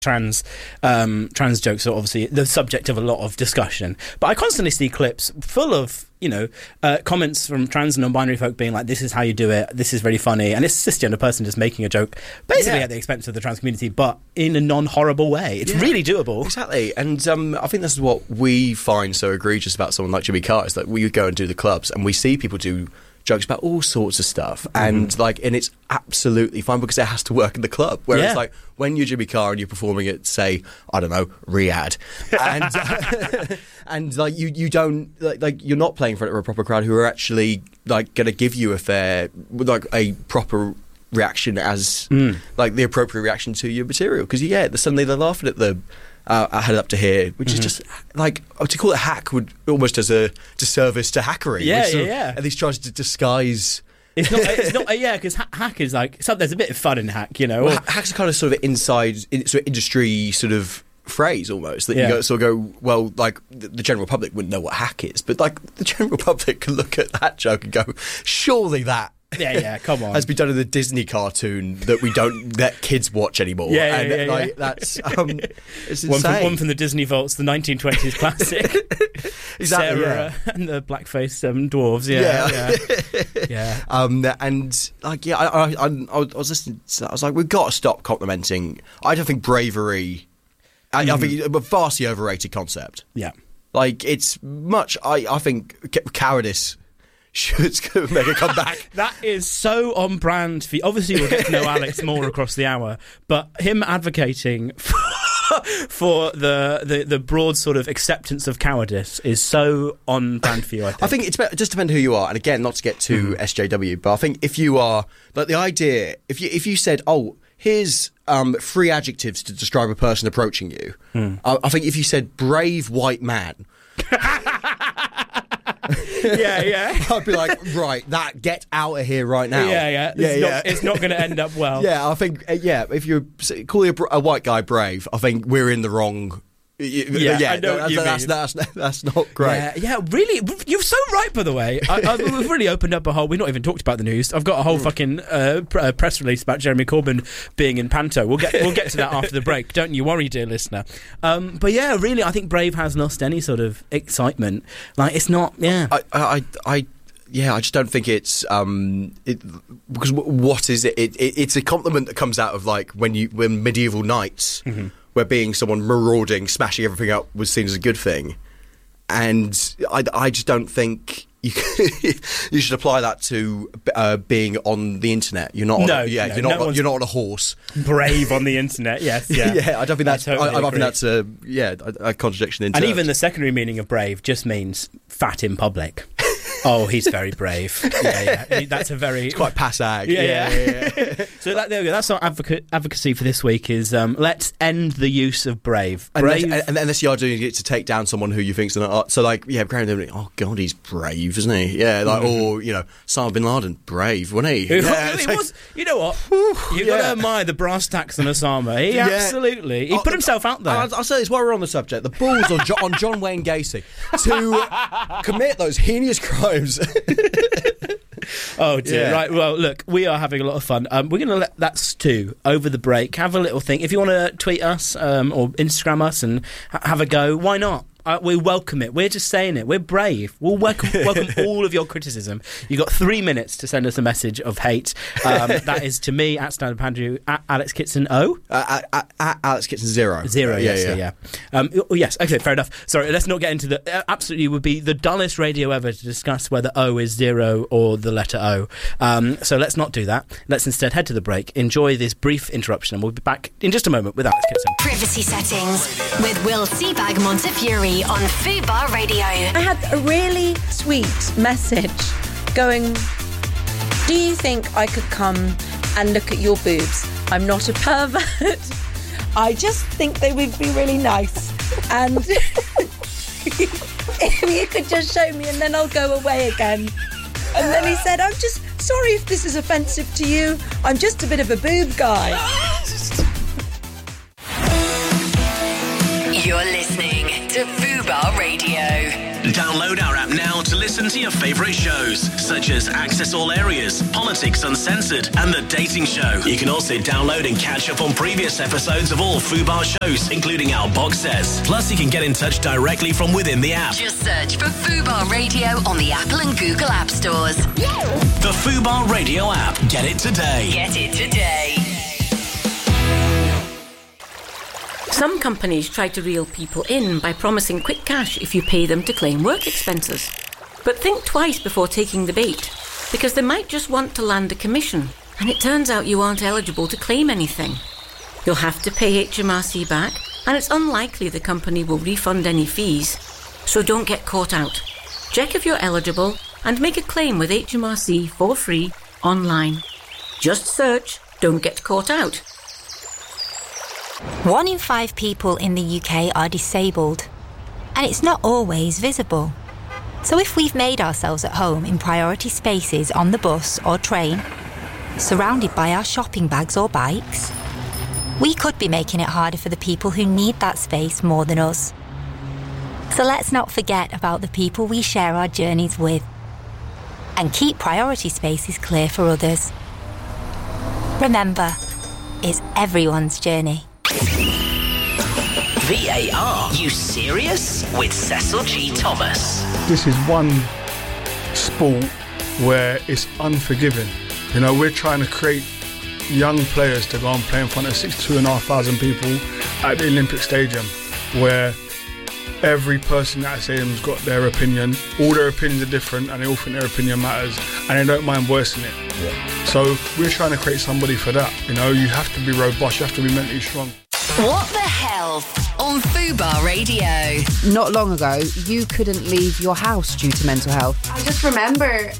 trans jokes are obviously the subject of a lot of discussion, but I constantly see clips full of comments from trans and non-binary folk being like, this is how you do it, this is really funny, and it's a cisgender person just making a joke basically at the expense of the trans community, but in a non-horrible way. It's really doable. Exactly. And I think this is what we find so egregious about someone like Jimmy Carr, is that we go and do the clubs and we see people do jokes about all sorts of stuff, and it's absolutely fine because it has to work in the club. Whereas like when you're Jimmy Carr and you're performing at, say, I don't know, Riyadh, and and like you don't like you're not playing for a proper crowd who are actually like going to give you a proper reaction as like the appropriate reaction to your material, because suddenly they're laughing at the I had it up to here, which is just like, to call it hack would almost as a disservice to hackery. At least tries to disguise. It's not, because hack is like, there's a bit of fun in hack, Well, hack's a kind of sort of inside sort of industry sort of phrase almost that you go, well, like the general public wouldn't know what hack is, but like the general public can look at that joke and go, surely that. Come on. Has been done in the Disney cartoon that we don't let kids watch anymore. That's it's insane. One from the Disney vaults, the 1920s classic. Exactly, Sarah and the blackface dwarves. And like, I was listening. I was like, we've got to stop complimenting. I don't think bravery. I think it's a vastly overrated concept. Yeah, like it's much. I think cowardice should make a comeback. That is so on brand for you. Obviously we'll get to know Alex more across the hour, but him advocating for the broad sort of acceptance of cowardice is so on brand for you, I think. I think it just depends who you are, and again, not to get too SJW, but I think if you are, like, the idea, if you said, oh, here's 3 adjectives to describe a person approaching you, I think if you said brave white man, I'd be like, right, get out of here right now. It's not going to end up well. I think if you're calling a white guy brave, I think we're in the wrong. I know what you mean. That's not great. Really, you're so right. By the way, we've really opened up a whole. We've not even talked about the news. I've got a whole fucking press release about Jeremy Corbyn being in Panto. We'll get to that after the break. Don't you worry, dear listener. But really, I think Brave has lost any sort of excitement. Like, it's not. I just don't think it's because what is it? It's a compliment that comes out of like when medieval knights. Where being someone marauding, smashing everything up was seen as a good thing, and I just don't think you should apply that to being on the internet. You're not. You're not on a horse. Brave on the internet. Yes. I don't think that's. I think that's a contradiction in terms. And even the secondary meaning of brave just means fat in public. Oh, he's very brave. That's a very... It's quite passag. So there we go. That's our advocacy for this week is let's end the use of brave. Unless you are doing it to take down someone who you think's an art. So like, oh God, he's brave, isn't he? Yeah, like, or, Osama bin Laden, brave, wasn't he? He was, you know what? You've got to admire the brass tacks on Osama. He absolutely... He put himself out there. I'll say this while we're on the subject. The balls on John Wayne Gacy to commit those heinous crimes. Oh dear. Right, well, look, we are having a lot of fun. We're going to let that stew over the break. Have a little think. If you want to tweet us or Instagram us and have a go, why not? We welcome it. We're just saying it. We're brave. We'll welcome all of your criticism. You've got 3 minutes to send us a message of hate. That is to me at Stand Up Andrew, at Alex Kitson O. At Alex Kitson 0. Yes. Okay, fair enough. Sorry, let's not get into the... absolutely would be the dullest radio ever to discuss whether O is 0 or the letter O. So let's not do that. Let's instead head to the break, enjoy this brief interruption, and we'll be back in just a moment with Alex Kitson. Privacy Settings with Will Seabag Montefiore on Fubar Radio. I had a really sweet message going, do you think I could come and look at your boobs? I'm not a pervert. I just think they would be really nice. And if you could just show me and then I'll go away again. And then he said, I'm just sorry if this is offensive to you. I'm just a bit of a boob guy. You're listening to Fubar Radio. Download our app now to listen to your favourite shows, such as Access All Areas, Politics Uncensored, and The Dating Show. You can also download and catch up on previous episodes of all Fubar shows, including our box sets. Plus, you can get in touch directly from within the app. Just search for Fubar Radio on the Apple and Google App Stores. The Fubar Radio app. Get it today. Get it today. Some companies try to reel people in by promising quick cash if you pay them to claim work expenses. But think twice before taking the bait, because they might just want to land a commission, and it turns out you aren't eligible to claim anything. You'll have to pay HMRC back, and it's unlikely the company will refund any fees. So don't get caught out. Check if you're eligible and make a claim with HMRC for free online. Just search "Don't Get Caught Out." 1 in 5 people in the UK are disabled, and it's not always visible. So if we've made ourselves at home in priority spaces on the bus or train, surrounded by our shopping bags or bikes, we could be making it harder for the people who need that space more than us. So let's not forget about the people we share our journeys with, and keep priority spaces clear for others. Remember, it's everyone's journey. VAR, you serious? With Cecil G. Thomas. This is one sport where it's unforgiving. You know, we're trying to create young players to go and play in front of 62,500 people at the Olympic Stadium, where every person at that stadium's got their opinion. All their opinions are different, and they all think their opinion matters, and they don't mind voicing it. Yeah. So we're trying to create somebody for that. You know, you have to be robust, you have to be mentally strong. What the Health on Fubar Radio. Not long ago, you couldn't leave your house due to mental health. I just remember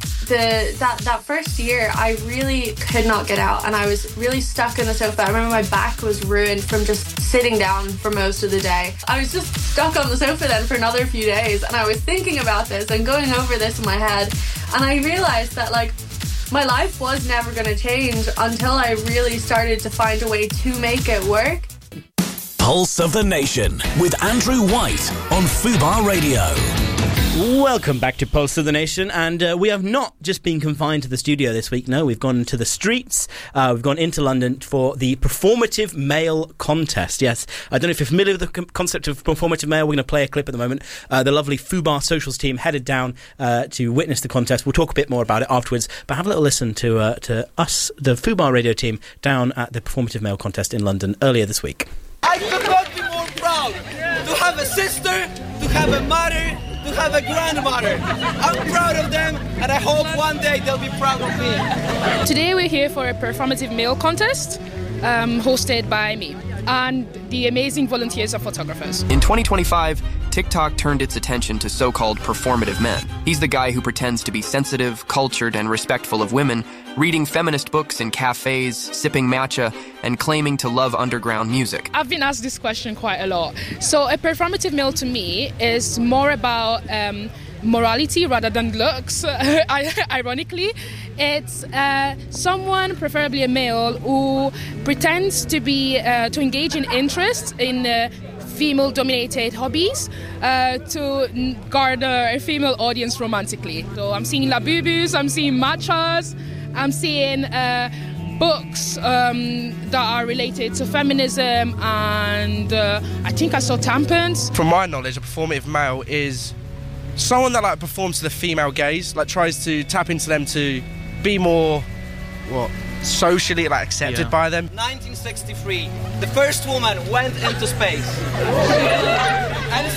that first year, I really could not get out, and I was really stuck on the sofa. I remember my back was ruined from just sitting down for most of the day. I was just stuck on the sofa then for another few days, and I was thinking about this and going over this in my head, and I realised that, like, my life was never going to change until I really started to find a way to make it work. Pulse of the Nation with Andrew White on Fubar Radio. Welcome back to Pulse of the Nation, and we have not just been confined to the studio this week. No, we've gone to the streets. We've gone into London for the Performative Male Contest. Yes, I don't know if you're familiar with the concept of Performative Male. We're going to play a clip at the moment. The lovely Fubar Socials team headed down to witness the contest. We'll talk a bit more about it afterwards, but have a little listen to us, the Fubar Radio team, down at the Performative Male Contest in London earlier this week. I could not be more proud to have a sister, to have a mother, to have a grandmother. I'm proud of them, and I hope one day they'll be proud of me. Today we're here for a Performative Male Contest hosted by me and the amazing volunteers of photographers. In 2025, TikTok turned its attention to so-called performative men. He's the guy who pretends to be sensitive, cultured, and respectful of women, reading feminist books in cafes, sipping matcha, and claiming to love underground music. I've been asked this question quite a lot. So a performative male to me is more about morality rather than looks. Ironically, it's someone, preferably a male, who pretends to be to engage in interests in female-dominated hobbies to garner a female audience romantically. So I'm seeing labubus, I'm seeing matchas, I'm seeing books that are related to feminism, and I think I saw tampons. From my knowledge, a performative male is someone that performs to the female gaze, tries to tap into them to be more socially accepted by them. 1963, the first woman went into space. And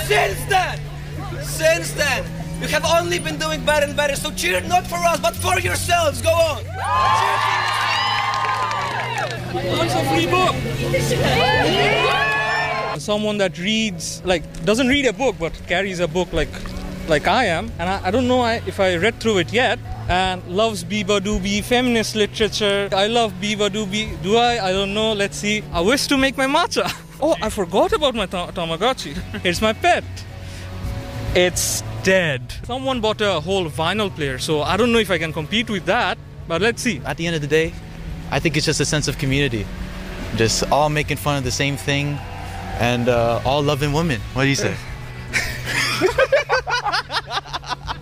since then, you have only been doing better and better. So cheer not for us, but for yourselves. Go on. What's a free book? Someone that reads, doesn't read a book, but carries a book like I am, and I don't know if I read through it yet, and loves Biba Doobie, feminist literature. I love Biba Doobie. Do I? I don't know. Let's see. I wish to make my matcha. Oh, I forgot about my Tamagotchi. It's my pet. It's dead. Someone bought a whole vinyl player, so I don't know if I can compete with that, but let's see. At the end of the day, I think it's just a sense of community. Just all making fun of the same thing, and all loving women. What do you say?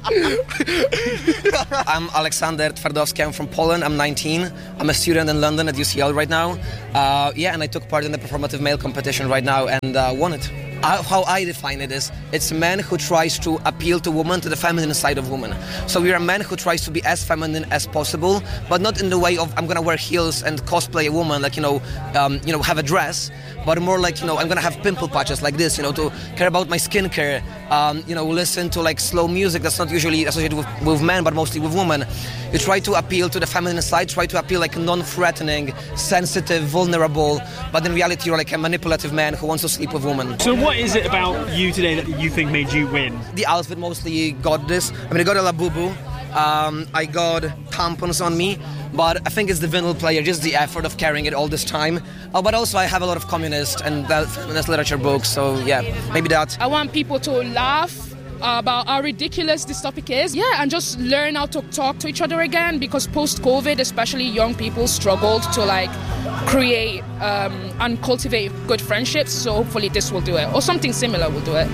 I'm Aleksander Twardowski. I'm from Poland. I'm 19. I'm a student in London at UCL right now. And I took part in the performative male competition right now and won it. How I define it is, it's a man who tries to appeal to women, to the feminine side of women. So we're a man who tries to be as feminine as possible, but not in the way of I'm gonna wear heels and cosplay a woman, like have a dress, but more like I'm gonna have pimple patches like this, to care about my skincare, listen to like slow music that's not usually associated with men, but mostly with women. You try to appeal to the feminine side, try to appeal like non-threatening, sensitive, vulnerable, but in reality you're like a manipulative man who wants to sleep with women. So what is it about you today that you think made you win? The outfit mostly got this. I got a Labubu. I got tampons on me, but I think it's the vinyl player, just the effort of carrying it all this time. But also I have a lot of communist and feminist literature books, so yeah, maybe that. I want people to laugh about how ridiculous this topic is. Yeah, and just learn how to talk to each other again, because post-COVID, especially young people struggled to create and cultivate good friendships. So hopefully this will do it, or something similar will do it.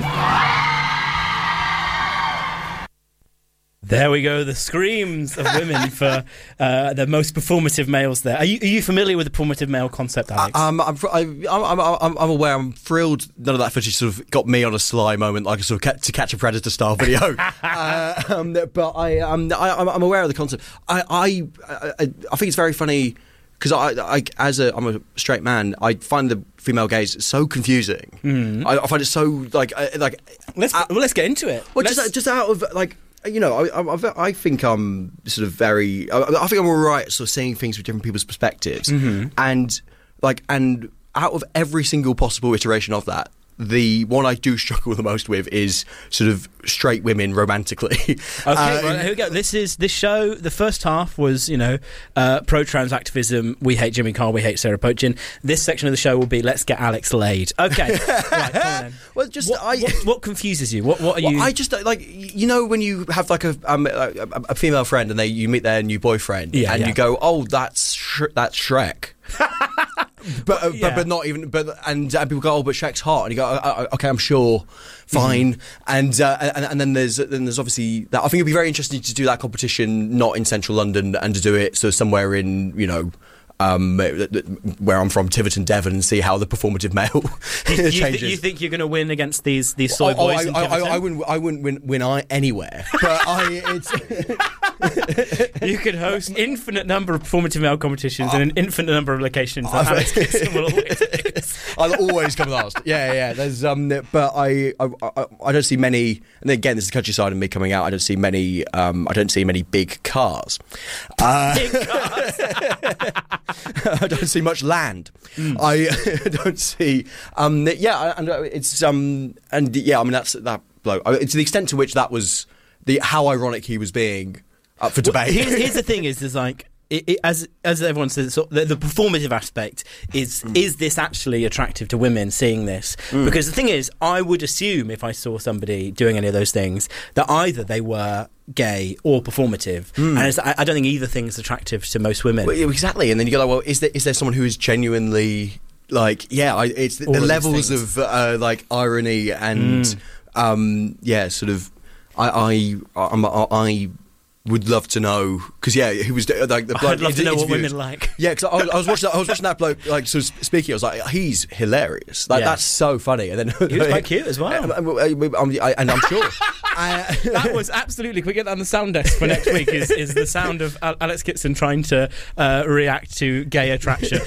There we go, the screams of women for the most performative males there. Are you familiar with the performative male concept, Alex? I'm aware. I'm thrilled none of that footage sort of got me on a sly moment, like a sort of To Catch a Predator style video. But I'm aware of the concept. I think it's very funny because I'm a straight man. I find the female gaze so confusing. Mm. I find it so let's get into it. Well, just out of I think I'm sort of very. I think I'm all right at sort of seeing things from different people's perspectives, and out of every single possible iteration of that, the one I do struggle the most with is sort of straight women romantically. Okay, right, here we go. This show. The first half was pro-trans activism. We hate Jimmy Carr. We hate Sarah Pochin. This section of the show will be let's get Alex laid. Okay, right, come on then. Well, just what confuses you? What are you? I just when you have like a female friend and you meet their new boyfriend and you go, oh, that's Shrek. But not even. And people go, oh, but Shrek's hot, and you go, okay, I'm sure, fine. And then there's obviously that. I think it'd be very interesting to do that competition not in central London and to do it somewhere in where I'm from, Tiverton, Devon, and see how the performative male changes. You think you're going to win against these soy boys? I wouldn't win anywhere. But you could host infinite number of performative male competitions in an infinite number of locations. That Alex Kitson will always. I'll always come last. Yeah. There's but I don't see many. And again, this is the countryside and me coming out. I don't see many. I don't see many big cars. Big cars. I don't see much land. I don't see. I mean, that's that bloke. It's the extent to which that was how ironic he was being up for debate. Here's the thing: is there's as everyone says, the performative aspect is this actually attractive to women seeing this? Because the thing is, I would assume if I saw somebody doing any of those things that either they were gay or performative, and I don't think either thing is attractive to most women. Well, exactly, and then you go like, well, is there someone who is genuinely it's the levels of irony and sort of I would love to know because he was like the bloke. I'd love to know what women like. Yeah, because I was watching that bloke sort of speaking. I was like, he's hilarious. That's so funny. And then he was quite cute as well. And I'm sure that was absolutely. Can we get that on the sound desk for next week? Is the sound of Alex Kitson trying to react to gay attraction?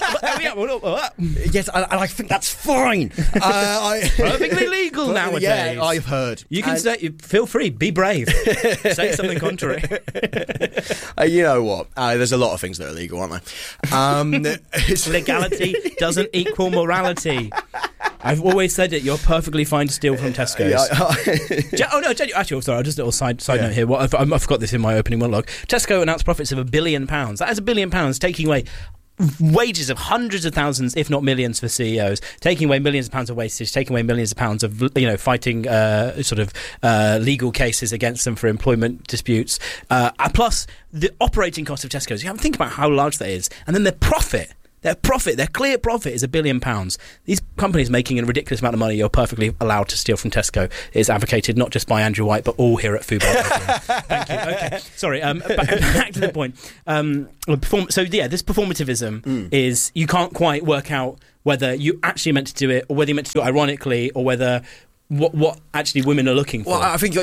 Yes, and I think that's fine. Perfectly legal nowadays. Yeah, I've heard. You can say. Feel free. Be brave. Say something contrary. You know what? There's a lot of things that are illegal, aren't there? Legality doesn't equal morality. I've always said it. You're perfectly fine to steal from Tesco's. Actually, sorry. Just a little side note here. I forgot this in my opening monologue. Tesco announced profits of £1 billion. That is £1 billion taking away wages of hundreds of thousands, if not millions, for CEOs, taking away millions of pounds of wastage, taking away millions of pounds of fighting legal cases against them for employment disputes, plus the operating cost of Tesco's. You have to think about how large that is, and then the profit Their clear profit is £1 billion. These companies making a ridiculous amount of money you're perfectly allowed to steal from Tesco is advocated not just by Andrew White, but all here at Fubar. Thank you. Okay, sorry, back to the point. This performativism is, you can't quite work out whether you actually meant to do it, or whether you meant to do it ironically, or whether what actually women are looking for. Well, I think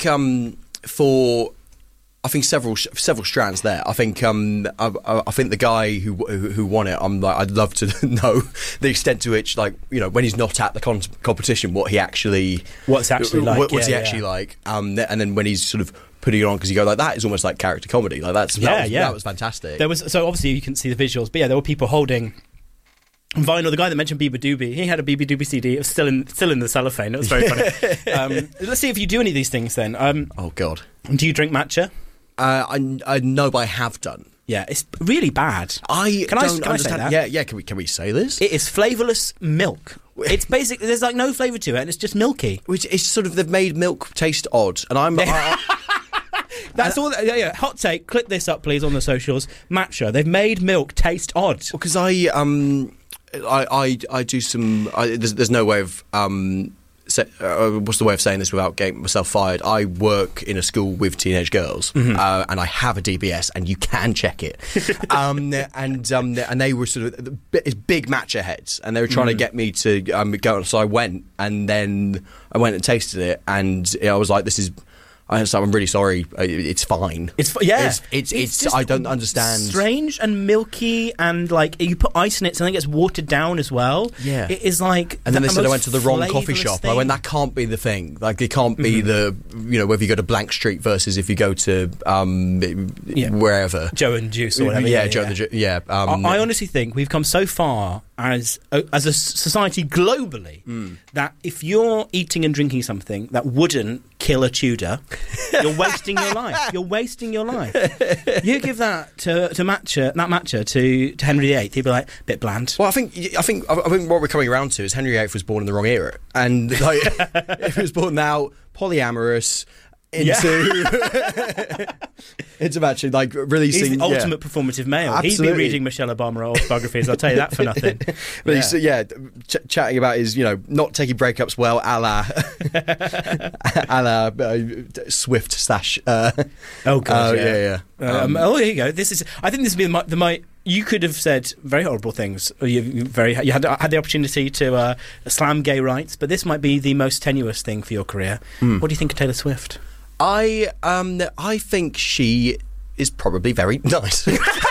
several strands there. I think the guy who won it, I'd love to know the extent to which, like, you know, when he's not at the competition, what's he actually like, and then when he's sort of putting it on, because you go like, that is almost like character comedy. Like that was fantastic. There was, so obviously you can see the visuals, but yeah, there were people holding vinyl. The guy that mentioned Bieber Doobie, he had a Bieber Doobie CD. It was still in the cellophane. It was very funny. Let's see if you do any of these things then. Oh God, do you drink matcha? I know, but I have done. Yeah, it's really bad. Can I say that? Yeah. Can we say this? It is flavourless milk. It's basically, there's like no flavour to it, and it's just milky. Which is sort of, they've made milk taste odd, and I'm. That's all. Yeah. Hot take. Click this up, please, on the socials. Matcha. They've made milk taste odd. Because I do some. There's no way of. What's the way of saying this without getting myself fired? I work in a school with teenage girls, and I have a DBS, and you can check it. And they were sort of big matcha heads, and they were trying to get me to go. So I went, and then I went and tasted it, and I was like, "This is." I'm really sorry. It's fine. It's I don't understand. Strange and milky, and like you put ice in it, so then it gets watered down as well. Yeah, it is like. And then they said I went to the wrong coffee shop. I went, that can't be the thing. Like, it can't be the, you know, whether you go to Blank Street versus if you go to wherever, Joe and Juice or whatever. Joe and the Juice. Yeah. I honestly think we've come so far as a society globally that if you're eating and drinking something that wouldn't kill a Tudor, you're wasting your life. You're wasting your life. You give that to matcha to Henry VIII, he'd be like, bit bland. Well, I think what we're coming around to is Henry VIII was born in the wrong era, and like, if he was born now, polyamorous. Into actually like releasing. He's the ultimate performative male. Absolutely. He'd be reading Michelle Obama autobiographies. I'll tell you that for nothing. But he's chatting about his, you know, not taking breakups well, a la Swift slash. Oh God, yeah. Here you go. This is. I think this would be my. You could have said very horrible things. You had the opportunity to slam gay rights, but this might be the most tenuous thing for your career. What do you think of Taylor Swift? I think she is probably very nice.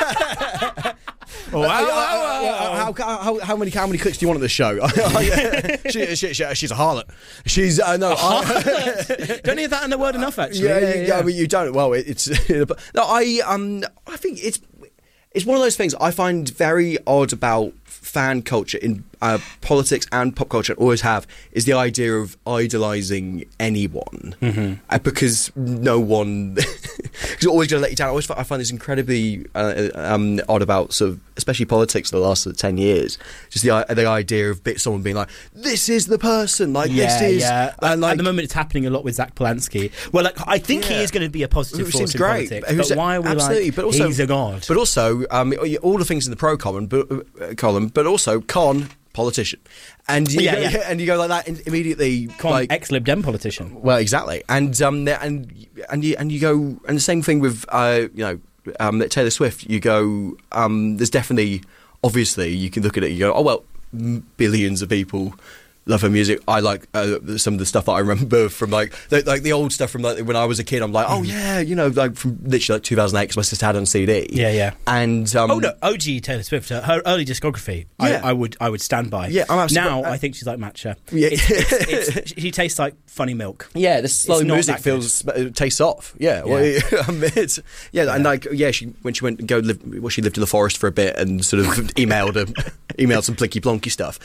How many clicks do you want at the show? She's a harlot. She's harlot. Don't hear that in the word enough, actually. Yeah. But you don't. Well, it's no. I think it's one of those things I find very odd about fan culture in politics and pop culture, always have, is the idea of idolising anyone, because no one is always going to let you down. I find this incredibly odd about sort of, especially politics in the last 10 years, just the idea of someone being like, this is the person, like this is. Yeah. And like, at the moment it's happening a lot with Zach Polanski. Well, like, I think he is going to be a positive force in politics, but why are we like, but also, he's a god? But also, all the things in the pro column, but also con politician, and you go like that immediately. Like, ex-Lib Dem politician. Well, exactly, and you go, and the same thing with Taylor Swift. You go, there's definitely, obviously, you can look at it. You go, oh well, billions of people love her music. I like some of the stuff that I remember from like the old stuff from like when I was a kid. I'm like, oh yeah, you know, like from literally like 2008 because my sister had it on CD. Yeah. And OG Taylor Swift, her early discography, I would stand by. Yeah, I'm now I think she's like matcha. Yeah, she tastes like funny milk. Yeah, the slow music tastes off. Yeah, well, and like when she went and she lived in the forest for a bit and sort of emailed some plinky plonky stuff.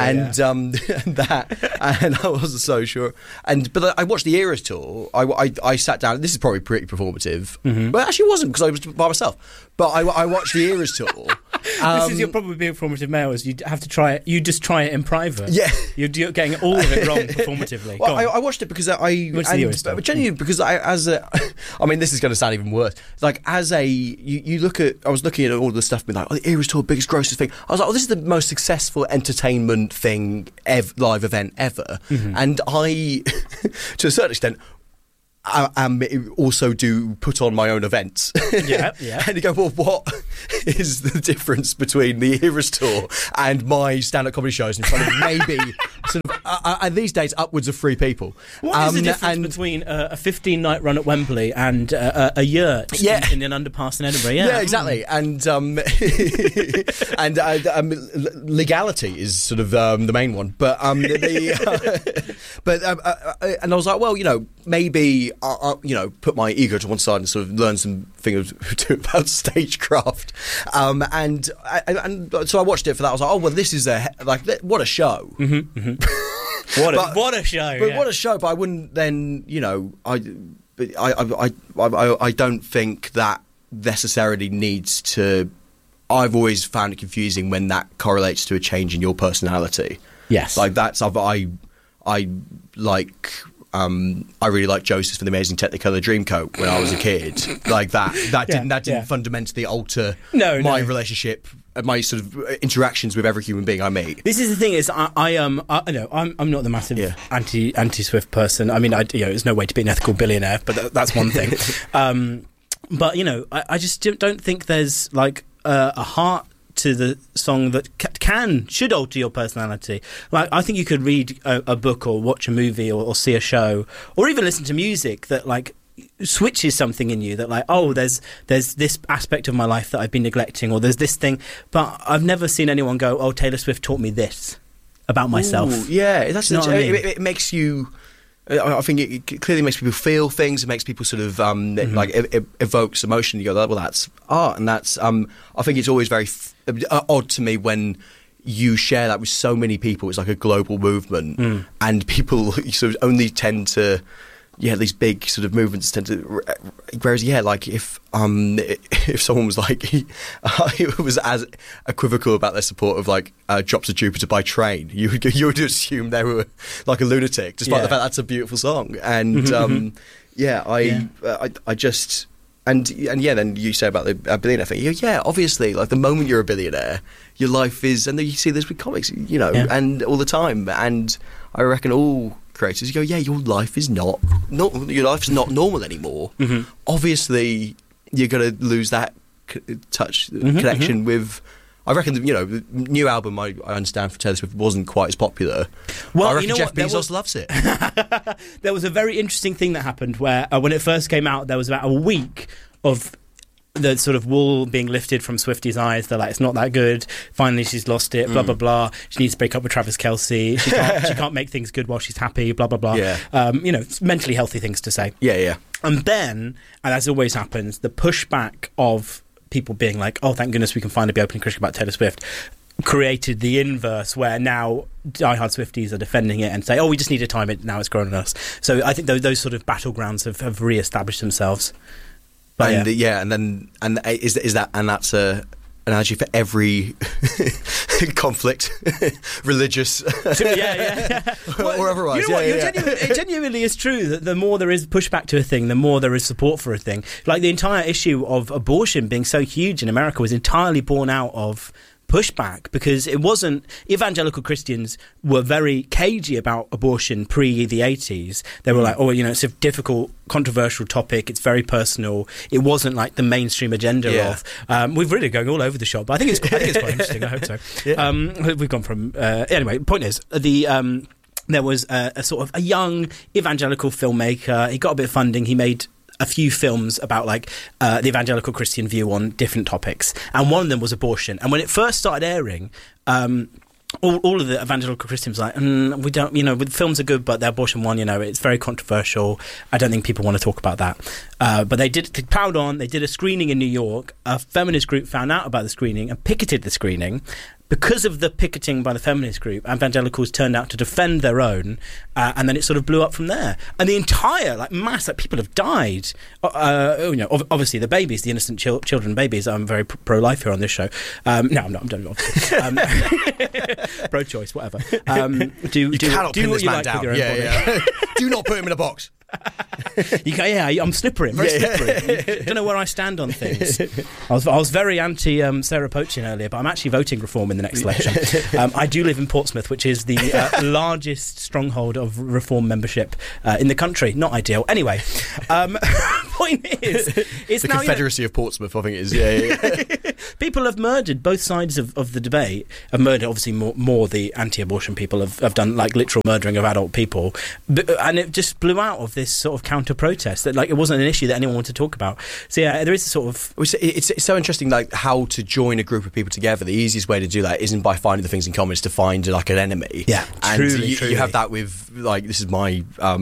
And I wasn't so sure. But I watched the Eras tour. I sat down. This is probably pretty performative, but actually it wasn't because I was by myself. But I watched the Eras tour, This is your problem with being performative male, is you have to try it. You just try it in private. Yeah, you're getting all of it wrong performatively. Well, I watched it because genuinely because I mean, this is going to sound even worse. Like you look at, I was looking at all the stuff, being like, the Eras Tour, biggest, grossest thing. I was like, this is the most successful entertainment thing, live event ever, and I, to a certain extent, I also do put on my own events. Yeah. And you go, well, what is the difference between the Eras Tour and my stand-up comedy shows in front of maybe sort of these days upwards of 3 people? What is the difference between a 15-night run at Wembley and a yurt in an underpass in Edinburgh? Yeah, exactly. And legality is sort of the main one. But and I was like, well, maybe I'll put my ego to one side and sort of learn some things about stagecraft. And so I watched it for that. I was like, oh well, this is what a show. What a show! But what a show! But I wouldn't then, I don't think that necessarily needs to. I've always found it confusing when that correlates to a change in your personality. Yes, like that's I really liked Joseph from the Amazing Technicolor Dreamcoat when I was a kid. Like that didn't fundamentally alter my relationship, my sort of interactions with every human being I meet. This is the thing: is I'm not the massive anti-Swift person. I mean, there's no way to be an ethical billionaire, but that's one thing. But I just don't think there's like a heart to the song that should alter your personality. Like, I think you could read a book or watch a movie or see a show or even listen to music that like switches something in you, that like, oh, there's this aspect of my life that I've been neglecting, or there's this thing. But I've never seen anyone go, oh, Taylor Swift taught me this about myself. Ooh, yeah, that's what I mean? It makes you. I think it clearly makes people feel things. It makes people sort of like it evokes emotion. You go, well, that's art, and that's. I think it's always very odd to me when you share that with so many people. It's like a global movement, and people sort of only tend to. Yeah, these big sort of movements tend to. Whereas, like if someone was like, it was as equivocal about their support of like Drops of Jupiter by Train, you would assume they were like a lunatic, despite the fact that's a beautiful song. And I just and then you say about the billionaire thing. Yeah, obviously, like the moment you're a billionaire, your life is, and then you see this with comics, and all the time. And I reckon all creators, you go, your life is not normal anymore. Obviously, you're going to lose that connection with. I reckon the new album I understand for Taylor Swift wasn't quite as popular. Well, I reckon Jeff Bezos loves it. There was a very interesting thing that happened where when it first came out, there was about a week of the sort of wool being lifted from Swifty's eyes. They're like, it's not that good. Finally, she's lost it. Blah blah blah. She needs to break up with Travis Kelce. She can't make things good while she's happy. Blah blah blah. Yeah. Mentally healthy things to say. Yeah. And then, and as always happens, the pushback of people being like, "Oh, thank goodness we can finally be open and critical about Taylor Swift," created the inverse, where now diehard Swifties are defending it and say, "Oh, we just need to time it. Now it's grown on us." So I think those sort of battlegrounds have re-established themselves. But that's a analogy for every conflict, religious, or otherwise. You know what? It genuinely is true that the more there is pushback to a thing, the more there is support for a thing. Like the entire issue of abortion being so huge in America was entirely born out of pushback, because it wasn't. Evangelical Christians were very cagey about abortion pre the 80s. They were like, oh, it's a difficult, controversial topic, it's very personal. It wasn't like the mainstream agenda of we've really going all over the shop, but I think it's quite interesting. I hope so. We've gone from anyway, point is there was a sort of a young evangelical filmmaker. He got a bit of funding. He made a few films about like the evangelical Christian view on different topics, and one of them was abortion. And when it first started airing, all of the evangelical Christians were like, we don't, films are good, but the abortion one, it's very controversial. I don't think people want to talk about that. But they plowed on. They did a screening in New York. A feminist group found out about the screening and picketed the screening, because of the picketing by the feminist group, evangelicals turned out to defend their own, and then it sort of blew up from there. And the entire mass, people have died. Obviously the babies, the innocent children, babies. I'm very pro-life here on this show. No, I'm not. I'm done. Pro-choice, whatever. You cannot pin this man down. Yeah. Do not put him in a box. I'm slippery. Very slippery. Don't know where I stand on things. I was very anti Sarah Poachin earlier, but I'm actually voting reform in the next election. I do live in Portsmouth, which is the largest stronghold of reform membership in the country. Not ideal. Anyway, point is, it's the now Confederacy of Portsmouth. I think it is. Yeah. People have murdered both sides of the debate. Have murdered obviously more the anti-abortion people have done literal murdering of adult people, and it just blew out of this sort of counter-protest that it wasn't an issue that anyone wanted to talk about. So yeah, there is a sort of... It's so interesting how to join a group of people together. The easiest way to do that isn't by finding the things in common, it's to find an enemy. Yeah, and truly. You have that with this is my...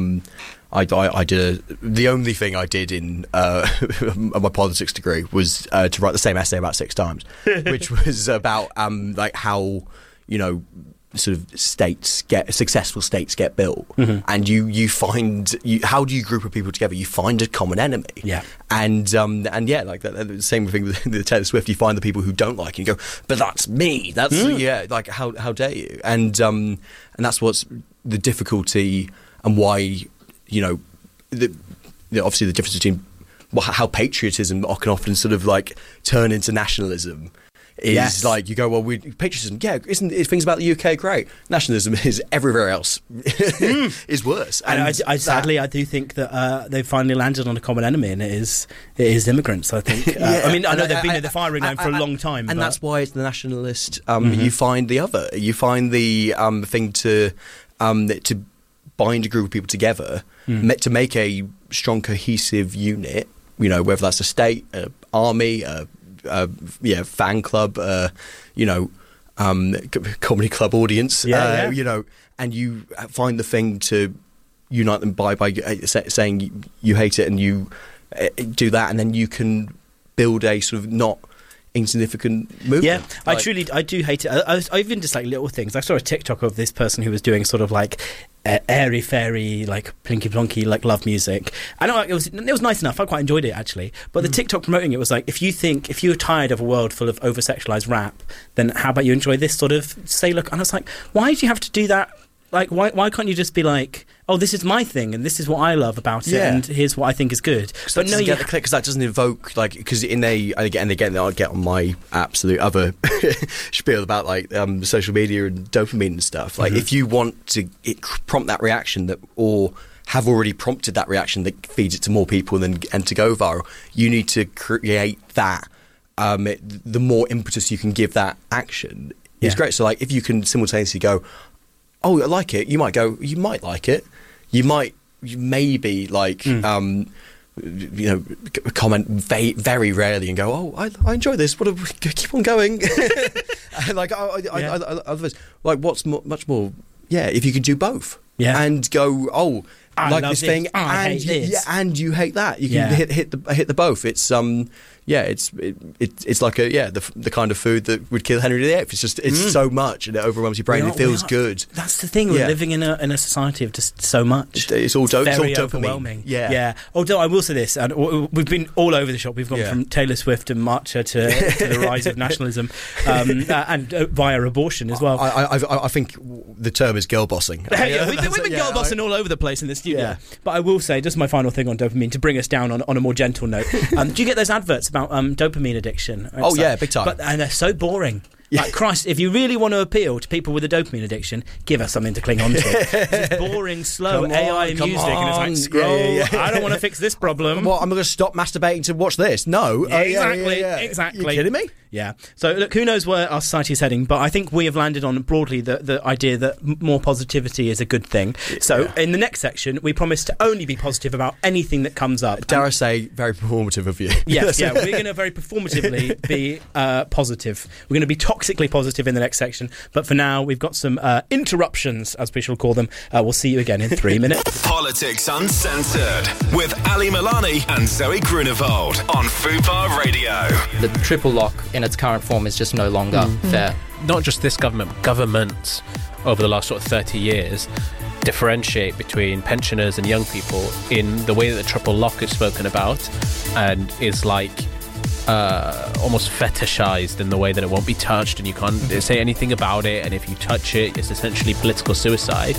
I did the only thing I did in my politics degree was to write the same essay about 6 times, which was about how sort of successful states get built, and you find how do you group of people together? You find a common enemy, and the same thing with the Taylor Swift. You find the people who don't like it. You go, but that's me. That's how dare you? And that's what's the difficulty and why obviously the difference between how patriotism can often sort of turn into nationalism. Is you go, well, patriotism, isn't things about the UK great? Nationalism is everywhere else is worse. And I do think that they finally landed on a common enemy, and it is immigrants. I think. I know they've been in the firing line for a long time, and that's why it's the nationalist. You find the other. You find the thing to bind a group of people together, to make a strong, cohesive unit. Whether that's a state, an army, fan club, comedy club audience, and you find the thing to unite them by saying you hate it, and you do that, and then you can build a sort of not insignificant movement. Yeah, I do hate it. I even just little things. I saw a TikTok of this person who was doing sort of airy fairy plinky plonky love music. I know it was nice enough. I quite enjoyed it actually. But the TikTok promoting it was if you're tired of a world full of over sexualized rap, then how about you enjoy this sort of say look? And I was like, why do you have to do that? Why can't you just be oh, this is my thing, and this is what I love about it, and here's what I think is good. But no, you get the click because that doesn't evoke because again I'll get on my absolute other spiel about social media and dopamine and stuff. If you want to prompt that reaction or have already prompted that reaction that feeds it to more people and to go viral, you need to create that. The more impetus you can give that action is great. So if you can simultaneously go, oh, I like it. You might go, you might like it. You maybe comment very rarely and go, oh, I enjoy this. Keep on going. What's much more? Yeah, if you could do both. Yeah, and go, oh, I like this thing, and and you hate that. You can hit the both. It's it's like the kind of food that would kill Henry VIII. It's just so much and it overwhelms your brain. It feels good. That's the thing. We're living in a society of just so much. It's all dopamine. Overwhelming. Yeah. Although I will say this, and we've been all over the shop. We've gone from Taylor Swift and Matcha to the rise of nationalism, and via abortion as well. I think the term is girl bossing. We've been girl bossing all over the place in the studio. Yeah. But I will say, just my final thing on dopamine to bring us down on a more gentle note. Do you get those adverts about dopamine addiction? Big time. And they're so boring. Christ, if you really want to appeal to people with a dopamine addiction, give us something to cling on to. It's boring, slow AI music, and it's scroll. I don't want to fix this problem. What, I'm going to stop masturbating to watch this? No. Exactly. You kidding me? Yeah. So look, who knows where our society is heading, but I think we have landed on broadly the idea that more positivity is a good thing. So in the next section, we promise to only be positive about anything that comes up. Dare I say, very performative of you. Yes, we're going to very performatively be positive. We're going to be toxically positive in the next section, but for now, we've got some interruptions, as we shall call them. We'll see you again in 3 minutes. Politics Uncensored with Ali Milani and Zoe Grunewald on Fubar Radio. The triple lock in a its current form is just no longer fair. Not just this government, but governments over the last sort of 30 years differentiate between pensioners and young people in the way that the triple lock is spoken about, and is like almost fetishized in the way that it won't be touched and you can't say anything about it, and if you touch it, it's essentially political suicide.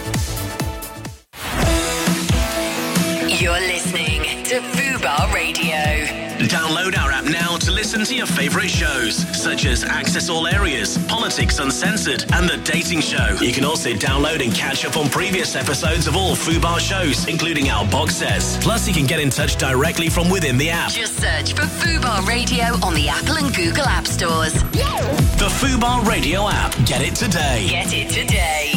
You're listening to Fubar Radio. Download our app now to listen to your favourite shows, such as Access All Areas, Politics Uncensored, and The Dating Show. You can also download and catch up on previous episodes of all Fubar shows, including our box sets. Plus, you can get in touch directly from within the app. Just search for Fubar Radio on the Apple and Google App Stores. The Fubar Radio app. Get it today. Get it today.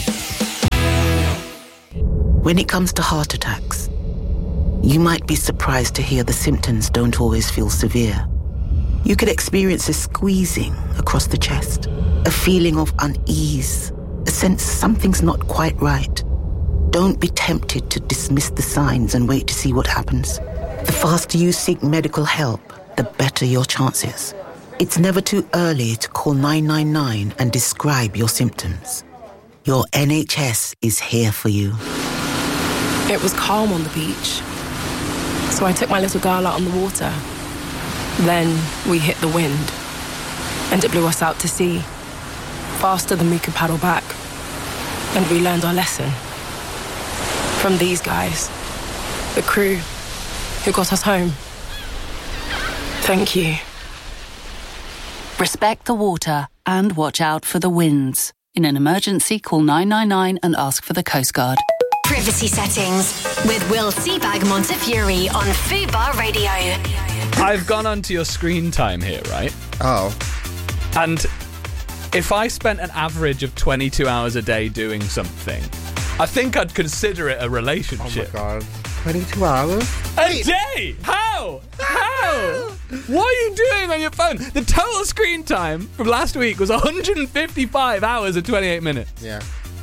When it comes to heart attacks, you might be surprised to hear the symptoms don't always feel severe. You could experience a squeezing across the chest, a feeling of unease, a sense something's not quite right. Don't be tempted to dismiss the signs and wait to see what happens. The faster you seek medical help, the better your chances. It's never too early to call 999 and describe your symptoms. Your NHS is here for you. It was calm on the beach, so I took my little girl out on the water. Then we hit the wind, and it blew us out to sea, faster than we could paddle back. And we learned our lesson from these guys, the crew who got us home. Thank you. Respect the water and watch out for the winds. In an emergency, call 999 and ask for the Coast Guard. Privacy settings with Will Seabag Montefiore on Fubar Radio. I've gone onto your screen time here, right? Oh. And if I spent an average of 22 hours a day doing something, I think I'd consider it a relationship. Oh my God. 22 hours? A day? How? What are you doing on your phone? The total screen time from last week was 155 hours and 28 minutes. Yeah.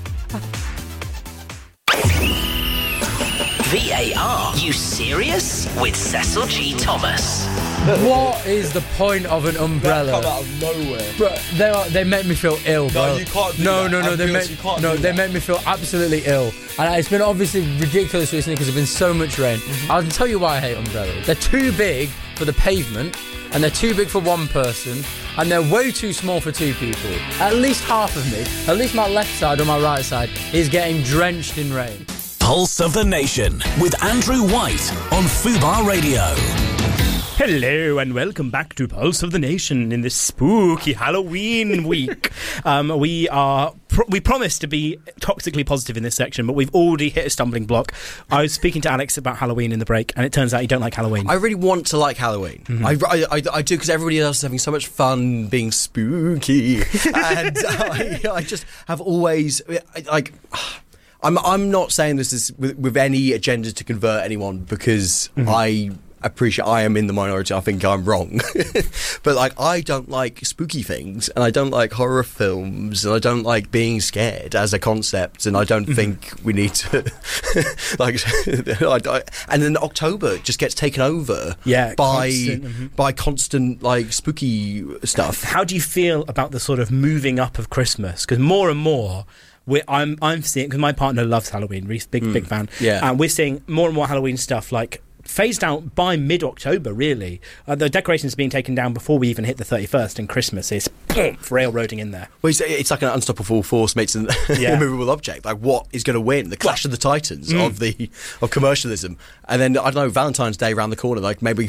VAR, you serious? With Cecil G. Thomas. What is the point of an umbrella? They come out of nowhere. Bro, they make me feel ill, bro. No, you can't do no, that. No, they make me feel absolutely ill. And it's been obviously ridiculous recently because there's been so much rain. I'll tell you why I hate umbrellas. They're too big for the pavement, and they're too big for one person, and they're way too small for two people. At least half of me, at least my left side or my right side, is getting drenched in rain. Pulse of the Nation with Andrew White on Fubar Radio. Hello and welcome back to Pulse of the Nation in this spooky Halloween week. We promised to be toxically positive in this section, but we've already hit a stumbling block. I was speaking to Alex about Halloween in the break, and it turns out you don't like Halloween. I really want to like Halloween. Mm-hmm. I do, because everybody else is having so much fun being spooky, and I just have always like. I'm not saying this is with any agenda to convert anyone, because I appreciate I am in the minority. I think I'm wrong. But like, I don't like spooky things, and I don't like horror films, and I don't like being scared as a concept, and I don't think we need to like and then October just gets taken over by constant like spooky stuff. How do you feel about the sort of moving up of Christmas? Because more and more I'm seeing, because my partner loves Halloween, Reese, big fan. Yeah. And we're seeing more and more Halloween stuff like phased out by mid-October, really. The decorations being taken down before we even hit the 31st, and Christmas is railroading in there. Well, it's like an unstoppable force meets an immovable object. Like, what is going to win? The clash of the titans of commercialism. And then, I don't know, Valentine's Day around the corner, like maybe...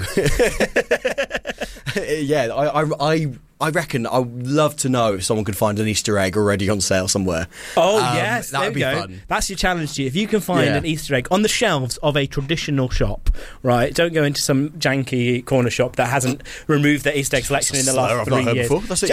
Yeah, I reckon I would love to know if someone could find an Easter egg already on sale somewhere. Oh, yes, that would be fun. That's your challenge to you. If you can find an Easter egg on the shelves of a traditional shop, right? Don't go into some janky corner shop that hasn't removed their Easter egg selection in the last 3 years. Before. That's it.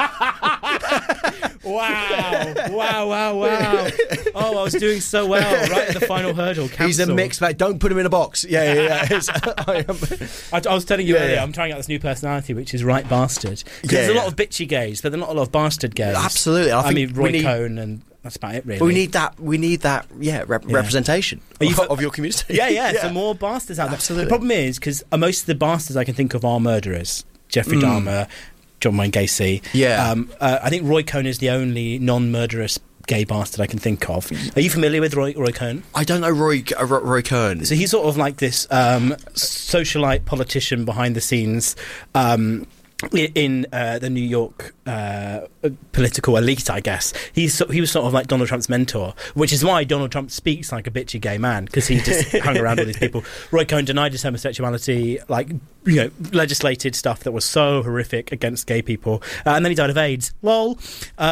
Wow. Oh, I was doing so well right at the final hurdle. Cancel. He's a mixed bag. Don't put him in a box. Yeah. I was telling you earlier, I'm trying out this new personality, which is Right Bastard. There's a lot of bitchy gays, but there's not a lot of bastard gays. Absolutely. I mean, Roy Cohn, and that's about it, really. But we need that representation of your community. Yeah, some more bastards out there. Absolutely. The problem is, because most of the bastards I can think of are murderers. Jeffrey Dahmer, John Wayne Gacy. Yeah. I think Roy Cohn is the only non-murderous gay bastard I can think of. Are you familiar with Roy Cohn? I don't know Roy Cohn. So he's sort of like this socialite politician behind the scenes in the New York political elite, I guess. He was sort of like Donald Trump's mentor, which is why Donald Trump speaks like a bitchy gay man, because he just hung around all these people. Roy Cohn denied his homosexuality, legislated stuff that was so horrific against gay people, and then he died of AIDS. Lol.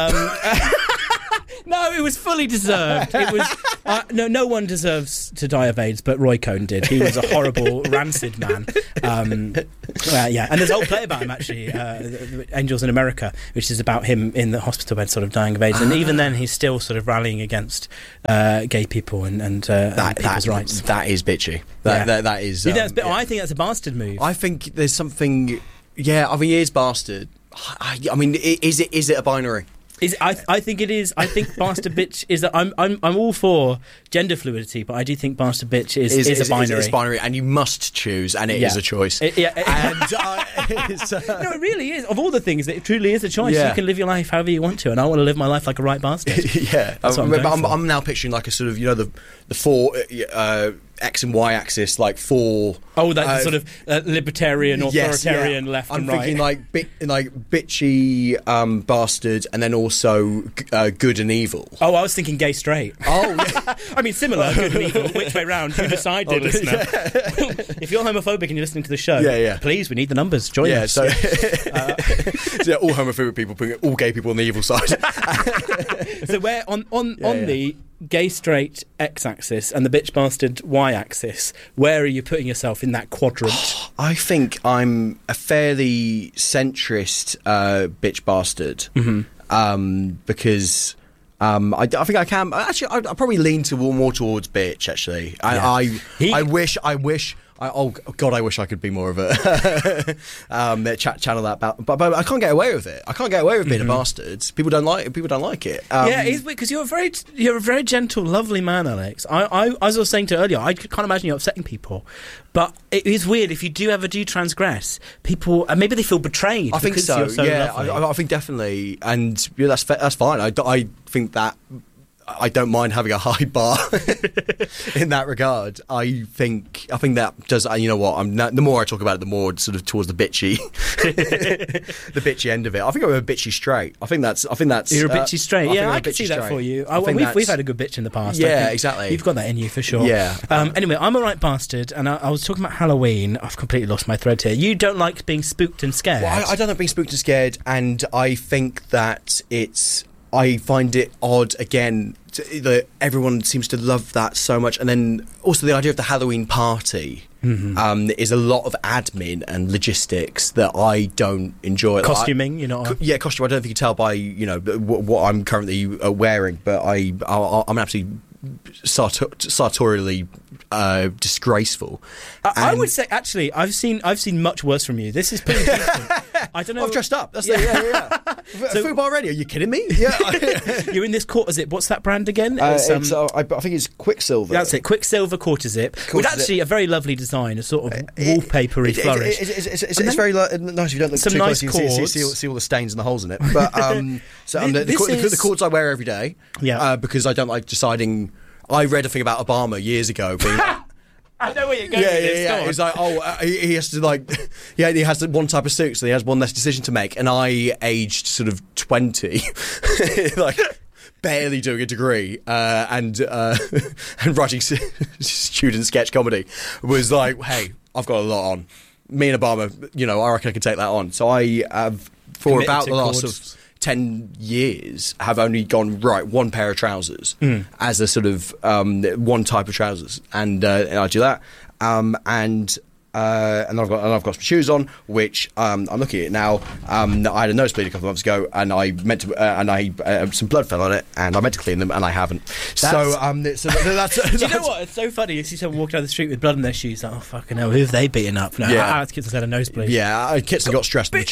No, it was fully deserved. It was no one deserves to die of AIDS, but Roy Cohn did. He was a horrible, rancid man. And there's a whole play about him actually, Angels in America, which is about him in the hospital bed, sort of dying of AIDS. And even then, he's still sort of rallying against gay people and people's rights. That is bitchy. That is. I think that's a bastard move. I think there's something. Yeah, I mean, it is bastard. I mean, is it a binary? I think it is. I think bastard bitch is that I'm all for gender fluidity, but I do think bastard bitch is a binary. It's binary, and you must choose, and it is a choice. No, it really is. Of all the things, it truly is a choice. You can live your life however you want to, and I want to live my life like a right bastard. That's what I'm now picturing like a sort of the four X and Y axis, like four. Oh, that's sort of libertarian, authoritarian, left and right. I'm thinking like bitchy, bastard, and then also good and evil. Oh, I was thinking gay straight. Oh, yeah. I mean similar, good and evil. Which way round? You decided, listener. If you're homophobic and you're listening to the show, please, we need the numbers. Join us. So, all homophobic people putting all gay people on the evil side. So we're on the gay straight x-axis and the bitch bastard y-axis. Where are you putting yourself in that quadrant? I think I'm a fairly centrist bitch bastard, because I think I can actually. I probably lean more towards bitch. Actually, I wish. Oh God, I wish I could be more of a channel that, but I can't get away with it. I can't get away with being a bastard. People don't like it. It's weird because you're a very gentle, lovely man, Alex. As I was saying to you earlier, I can't imagine you upsetting people, but it is weird if you do ever transgress. People maybe they feel betrayed. I think so. You're so lovely. I think definitely, and that's fine. I think that. I don't mind having a high bar in that regard. I think that does. You know what? The more I talk about it, the more sort of towards the bitchy, the bitchy end of it. I think I'm a bitchy straight. I think that's. You're a bitchy straight. I can see that for you. We've had a good bitch in the past. Yeah, exactly. You've got that in you for sure. Yeah. Anyway, I'm a right bastard, and I was talking about Halloween. I've completely lost my thread here. You don't like being spooked and scared. Well, I don't like being spooked and scared, and I think that I find it odd, again, that everyone seems to love that so much. And then also the idea of the Halloween party is a lot of admin and logistics that I don't enjoy. Costuming, you're not? Yeah, costume. I don't think you can tell by, what I'm currently wearing, but I'm absolutely sartorially disgraceful. I would say, actually, I've seen much worse from you. This is pretty decent. I don't know. I've dressed up. That's so, Fubar Radio. Are you kidding me? Yeah. You're in this what's that brand again? I think it's Quicksilver. That's it. Quicksilver quarter zip. With actually a very lovely design, a sort of wallpapery flourish. It's very nice if you don't look too close. You can see all the stains and the holes in it. But the cords I wear every day. Yeah. Because I don't like deciding. I read a thing about Obama years ago being. I know where you're going. Yeah. It's like, he has to he has one type of suit, so he has one less decision to make. And I, aged sort of 20, barely doing a degree, and writing student sketch comedy, was like, hey, I've got a lot on. Me and Obama, I reckon I can take that on. So I have, for about the last sort of 10 years, have only gone one pair of trousers as a sort of one type of trousers, and I do that, and I've got some shoes on, which I'm looking at it now. I had a nosebleed a couple of months ago, and I meant to, some blood fell on it, and I meant to clean them, and I haven't. So that's. Do you know what? It's so funny. You see someone walk down the street with blood on their shoes. Like, oh fucking hell, who have they beaten up? No, Alex Kitson had a nosebleed. Yeah, Kitson got stressed in the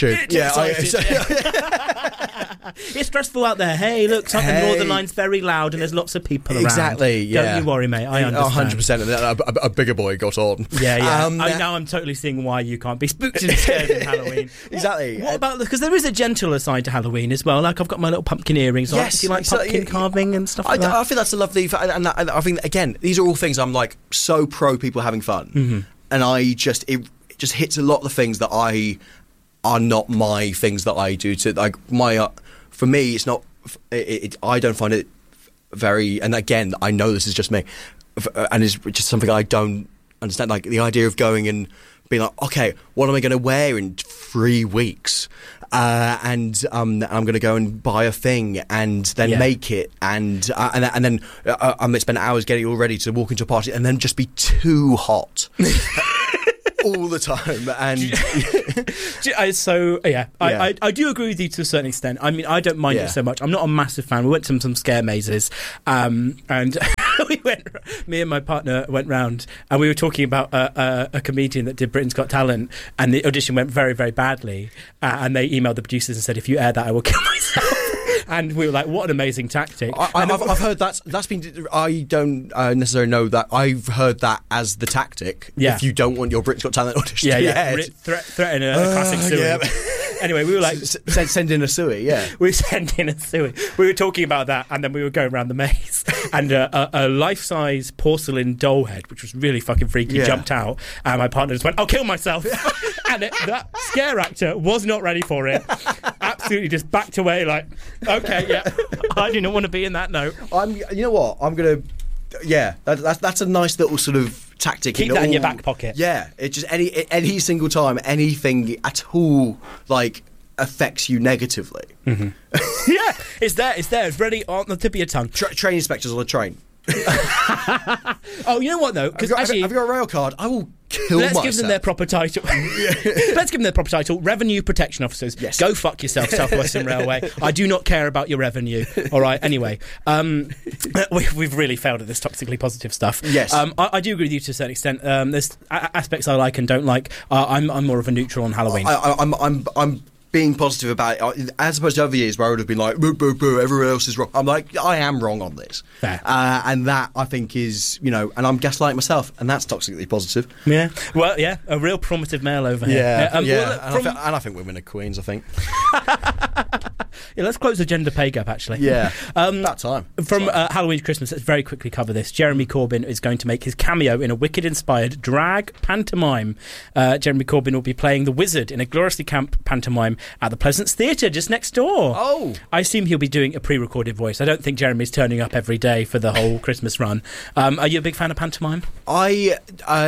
tube. It's stressful out there. Hey, look, the Northern Line's very loud and there's lots of people around. Exactly, yeah. Don't you worry, mate. I understand. 100%. And a bigger boy got on. Yeah. now I'm totally seeing why you can't be spooked and scared in Halloween. Exactly. What about, because there is a gentler side to Halloween as well. Like, I've got my little pumpkin earrings on. Yes, Do you like pumpkin carving and stuff like that? I think that's a lovely, and I think again, these are all things I'm like so pro people having fun, and it just hits a lot of the things that are not my things that I do. To like my, for me, it's not. I don't find it very. And again, I know this is just me, and it's just something I don't understand. Like the idea of going and being like, okay, what am I going to wear in 3 weeks? And I'm going to go and buy a thing and then make it and then I'm going to spend hours getting it all ready to walk into a party and then just be too hot. All the time, and I do agree with you to a certain extent. I mean, I don't mind it so much. I'm not a massive fan. We went to some scare mazes, and me and my partner went round, and we were talking about a comedian that did Britain's Got Talent, and the audition went very, very badly, and they emailed the producers and said, "If you air that, I will kill myself." And we were like, what an amazing tactic. I've heard that's been. I don't necessarily know that. I've heard that as the tactic. Yeah. If you don't want your Britain's Got Talent audition to be aired. Threaten a classic suey. Yeah. Anyway, we were like... Send in a suey, yeah. We sent in a suey. We were talking about that, and then we were going around the maze, and a life-size porcelain doll head, which was really fucking freaky, jumped out, and my partner just went, "I'll kill myself." And that scare actor was not ready for it. Absolutely just backed away like, okay, yeah, I do not want to be in that note. You know what? I'm going to... Yeah, that's a nice little sort of tactic. Keep that in your back pocket. Yeah, it just any single time anything at all like affects you negatively. Yeah, it's there. It's ready on the tip of your tongue. Train inspectors on the train. Oh, you know what though? Because have you got a rail card? I will kill myself. Let's give them their proper title. Let's give them their proper title. Revenue Protection Officers. Yes. Go fuck yourself, South Western Railway. I do not care about your revenue. All right. Anyway, we've really failed at this toxically positive stuff. Yes. I do agree with you to a certain extent. There's aspects I like and don't like. I'm more of a neutral on Halloween. I'm being positive about it, as opposed to other years where I would have been like, boo, boo, boo, everyone else is wrong. I'm like, I am wrong on this. Fair. And that, I think, is, and I'm gaslighting myself, and that's toxically positive. Yeah. Well, yeah, a real primitive male over here. And I think women are queens, I think. Yeah, let's close the gender pay gap, actually. Yeah. That time. From Halloween to Christmas, let's very quickly cover this. Jeremy Corbyn is going to make his cameo in a Wicked-inspired drag pantomime. Jeremy Corbyn will be playing the Wizard in a gloriously camp pantomime at the Pleasance Theatre just next door. Oh. I assume he'll be doing a pre-recorded voice. I don't think Jeremy's turning up every day for the whole Christmas run. Are you a big fan of pantomime? I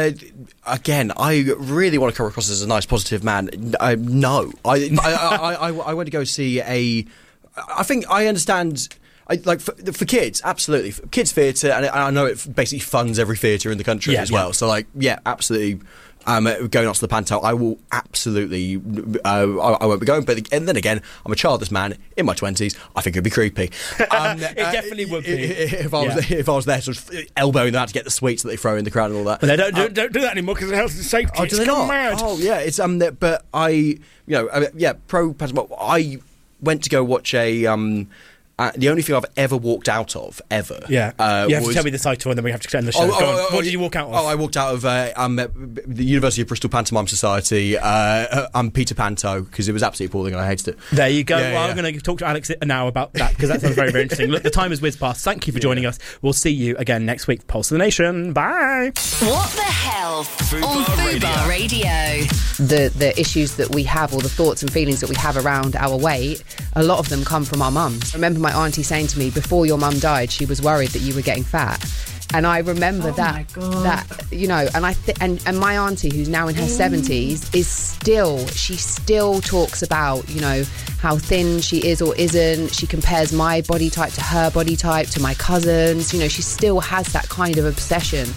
really want to come across as a nice, positive man. No. I went to go see I think I understand... for kids, absolutely. Kids theatre, and I know it basically funds every theatre in the country as well. So, absolutely... going on to the panto, I will absolutely. I won't be going, and then again, I'm a childless man in my 20s. I think it'd be creepy. It definitely would be if I was there, sort of elbowing them out to get the sweets that they throw in the crowd and all that. But they don't do that anymore because of health and safety. Oh, do they not? Mad. Oh, yeah. It's but I, pro pantomime. I went to go watch a. The only thing I've ever walked out of, ever. Yeah. You have to tell me the title and then we have to end the show. What did you walk out of? I walked out of the University of Bristol Pantomime Society. Peter Panto, because it was absolutely appalling and I hated it. There you go. I'm going to talk to Alex now about that because that sounds very, very interesting. Look, the time has whizzed past. Thank you for joining us. We'll see you again next week. Pulse of the Nation. Bye. What the hell? On Fubar Radio. The issues that we have, or the thoughts and feelings that we have around our weight, a lot of them come from our mums. I remember my auntie saying to me, before your mum died, she was worried that you were getting fat. And I remember and my auntie, who's now in her 70s, she still talks about, how thin she is or isn't. She compares my body type to her body type, to my cousins. She still has that kind of obsession.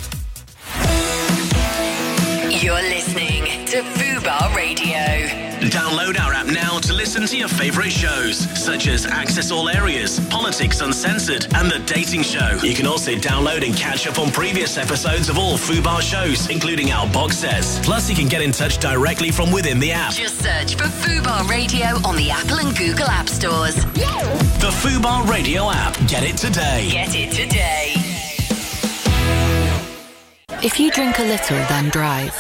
You're listening to Fubar Radio. Download our app now to listen to your favourite shows, such as Access All Areas, Politics Uncensored, and The Dating Show. You can also download and catch up on previous episodes of all Fubar shows, including our box sets. Plus, you can get in touch directly from within the app. Just search for Fubar Radio on the Apple and Google App Stores. The Fubar Radio app. Get it today. Get it today. If you drink a little, then drive,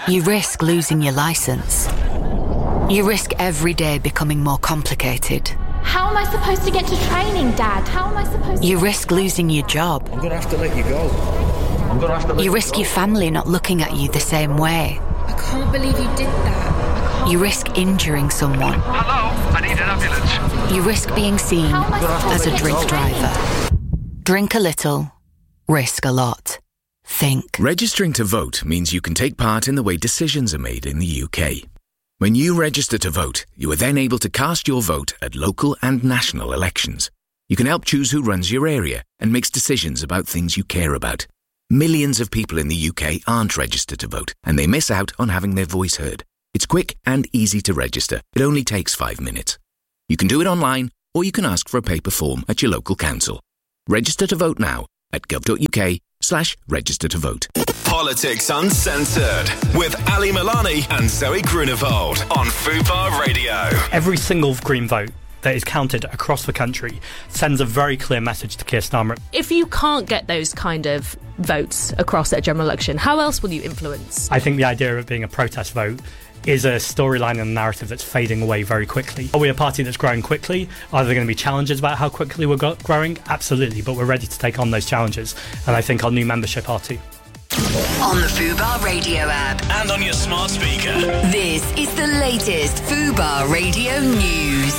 You risk losing your license. You risk every day becoming more complicated. How am I supposed to get to training, Dad? How am I supposed to... You risk losing your job. I'm going to have to let you go. You risk your family not looking at you the same way. I can't believe you did that. You risk injuring someone. Hello, I need an ambulance. You risk being seen as a drink driver. Drink a little, risk a lot. Think. Registering to vote means you can take part in the way decisions are made in the UK. When you register to vote, you are then able to cast your vote at local and national elections. You can help choose who runs your area and makes decisions about things you care about. Millions of people in the UK aren't registered to vote, and they miss out on having their voice heard. It's quick and easy to register. It only takes 5 minutes. You can do it online, or you can ask for a paper form at your local council. Register to vote now at gov.uk/register to vote. Politics Uncensored with Ali Milani and Zoe Grunewald on Fubar Radio. Every single Green vote that is counted across the country sends a very clear message to Keir Starmer. If you can't get those kind of votes across at a general election, how else will you influence? I think the idea of it being a protest vote is a storyline and a narrative that's fading away very quickly. Are we a party that's growing quickly? Are there going to be challenges about how quickly we're growing? Absolutely, but we're ready to take on those challenges, and I think our new membership are too. On the Fubar Radio app. And on your smart speaker. This is the latest Fubar Radio news.